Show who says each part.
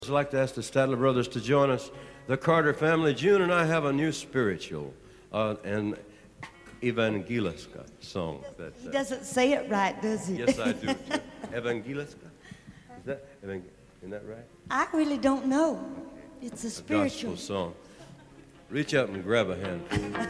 Speaker 1: I'd like to ask the Statler brothers to join us. The Carter family, June and I have a new spiritual and Evangeliska song.
Speaker 2: He doesn't say it right, does he?
Speaker 1: Yes, I do, too. Evangeliska? Isn't that right?
Speaker 2: I really don't know. It's a spiritual
Speaker 1: gospel song. Reach up and grab a hand.